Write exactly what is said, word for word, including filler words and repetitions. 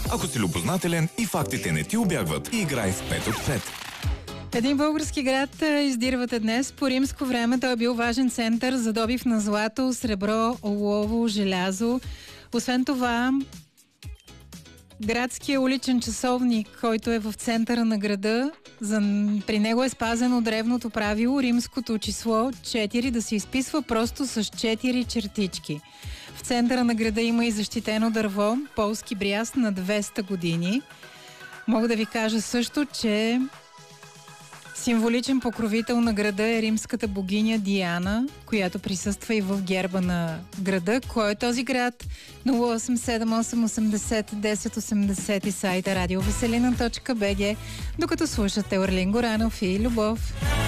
Ако си любознателен и фактите не ти убягват, играй в пет от пет. Един български град издирвате днес. По римско време той е бил важен център за добив на злато, сребро, олово, желязо. Освен това, градския уличен часовник, който е в центъра на града, за, при него е спазено древното правило римското число четири да се изписва просто с четири чертички. В центъра на града има и защитено дърво, полски бряст на двеста години. Мога да ви кажа също, че символичен покровител на града е римската богиня Диана, която присъства и в герба на града. Кой е този град? нула осем седем осем осемдесет десет осемдесет и сайта радиовеселина точка бг, докато слушате Орлин Горанов и Любов.